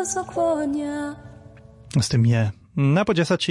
sokwonia. Z tym je na po 10.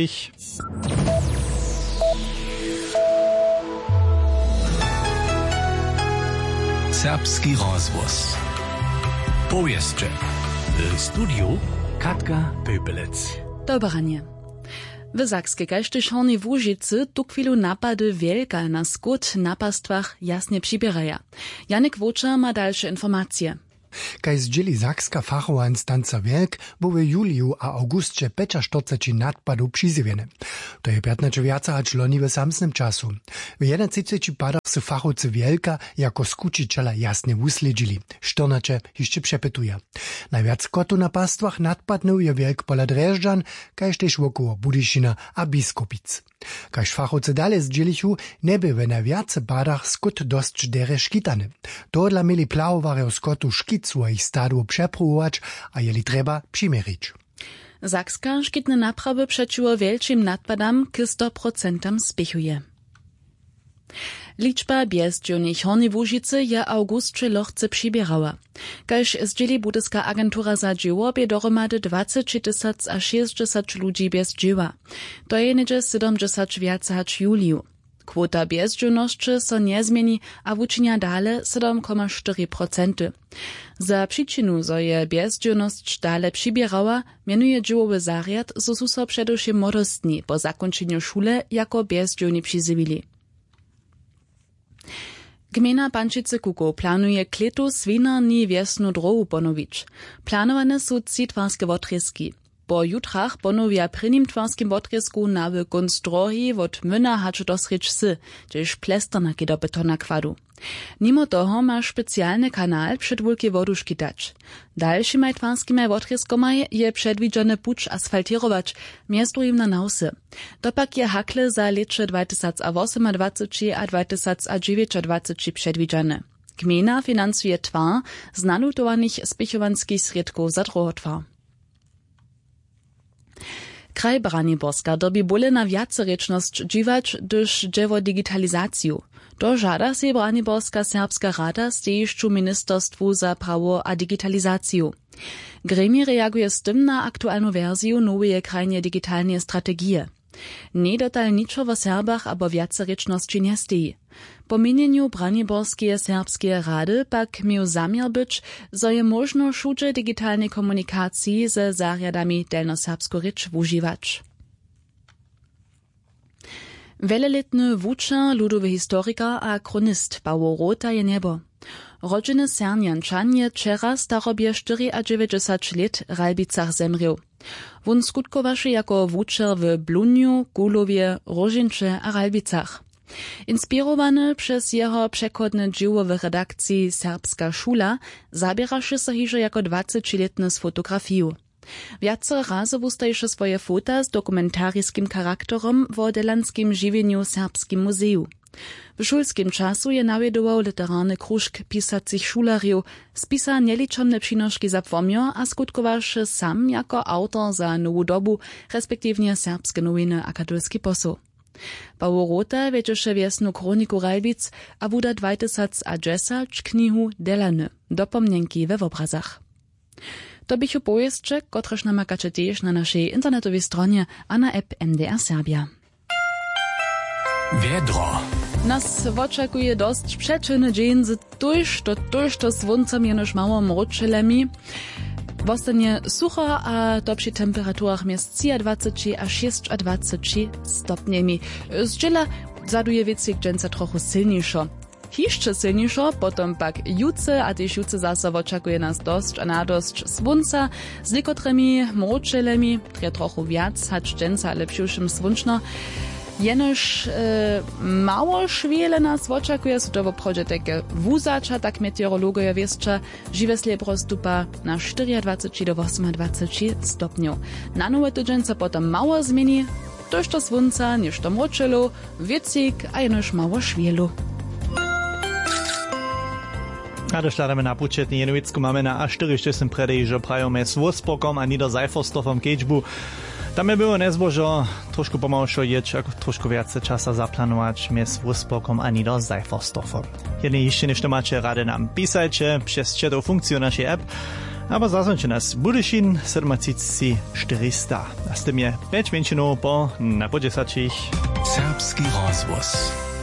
Serbski rozvoz. Powieszcze. W studiu Katka Pöpelec. Dobranie. W Sakskiej kaž Hornej Łužicy tu chwilu napady wielka na skut napastwach jasnie przybieraja. Janek Woča ma dalsze informacje. Kaj zdzieli Sakska fachowa instanca Wielk, bo w juliu a augustce 45 nadpadów przyzywiene. To je 15 wiaca hač loni w samsnym czasu. W 31 padach su fachowcy Wielka jako skučiciela jasne usledźili. Štornače jeszcze przepytuje. Najwiac kotu na pastwach nadpadnął je Wielk pola Drežďan, kaž też wokoło Budyšina a Biskupic. Kaž fachowcy dalej zdzielichu, nie by w najwiace padach skut dość dere škitany. To dla mieli plawowareo skotu škit svojich stadów przepróbować, a jeli treba przymierzyć. Sakska škitne naprawy przeciwko wielkim nadpadam k 100% spiechuje. Liczba bjezdźownych Hornej Łužicy je augustce lochce přibierała. Kaž zdzieli budyska agentura za dzieło bie dohromady 20 tysac a 60 ludzi bjezdźiła. To je niedzie 70 wiace hač juliu. Kwota bjezdźownosće so nie zmieni, a wučinia dale 7,4%. Za przyczynu, zo je bjezdźownosć dale přibierała, mianuje dziełowy zariad, zo su so především młodostni po zakończeniu szule jako bjezdźowni přizywili. Gmina Pančice Kukow planuje k letu svinarni wiesnu drohu ponowić. Planowane są 3 twarske wotrjeski. Po jutrach ponowia prynim twarskim wotrjesku nawy kunst drohi wot Myna hač do Srečsy, gdzież plesternaky do betona kładu. Mimo toho ma specjalny kanal przed wulkie wodu škitać. Dalšími twarskimi wotrjeskoma je przedwidziane puć asfaltirować, miasto im na nausy. Dopak je hakle za lecze 2028 a 2029 przedwidziane. Gmina finansuje twar z nalutowanych spichowanskich sredków za drohotwar. Kraj Braniborska dobi bóle na wiacerečnosť dziwać, gdyż dziewo digitalizaciju. To żada se Braniborska Serbska rada stejišću ministerstwu za prawo a digitalizaciju. Gremi reaguje z tym na aktualną wersję nowej krajnie digitalnej strategii. Nie dotal niczo w Serbach abo wiacerečnosći nie steji. Po mienieniu Braniborskie Serbskie rady pak miał zamiar być, zo je można wszędzie digitalnej komunikacji ze zariadami delnoserbsku rycz używać. Wieloletny wučer, ludowy historyka a kronist Paweł Rota je niebo. Rodziny Sernjančan je wczera starobie 94 lat w Ralbicach zemrieł. Won skutkowaše jako wučer w Bluniu, Gulowie, Rožinče a Ralbicach. Inspirowany przez jeho przekodne dzieło w redakcji Serbska Szula, zabieraše se hižo jako 20-letny z fotografiju. Wiace razy wustajše swoje fota z dokumentarijskim charakterom w odelanskim żywieniu Serbskim muzeju. W szulskim czasu je nawiedował literarny krużk pisacich szulariów, spisa nieliczone przynożki za pomio, a skutkowaše sam jako autor za Nowu Dobu, respektywnie Serbskie nowiny a katolski poseł. Paweł Rota wiedzieše wiesnu kroniku Ralbic, a wuda 2010 knihu Delany, dopomnienki we obrazach. To bychu powieszcze, kotreż namakacie też na naszej internetowej stronie a na app MDR Serbia. Wiedro. Nas oczekuje dość przeczynny dzień z tuż słońcem jenoż mało mroczylemi. Wostanie sucho, a to przy temperaturach miast 23 a 26 stopniami. Zdziela zaduje wiecik dżęca trochę silniejszo. Jeszcze silniejszo, potom pak juce, a też juce zase oczekuje nas dość a nadość słońca z niekotrymi mroczylemi, które trochę wiac, hacz dżęca, ale przyjszym słončno. Jenož mało szwiele nas oczekuje, są to w obchodzie takie wuzacza, tak meteorologowie wieszcza, żywe sleb rozstupa na 24 do 28 stopniów. Na nowe tydzience potem mało zmieni, toż to słońca, niż to mroczylu, wiecik, a jenož mało szwielu. A došľadáme na početný Jenovicku, máme na A4, ešte som predej, že prajome s Vospokom a Nido Seiferstofom keďbu. Tam je było nezbožo trošku pomalšo ječ, ako trošku viacej časa zaplanować mes Vospokom a Nido Seiferstofom. Jedne ešte než to máte rade nám písajte, přes četou funkciu našej app Aber zazwyczaj nas Budyšin 7400. A z tym je 5 minut po na po 10. Serbski rozvoz.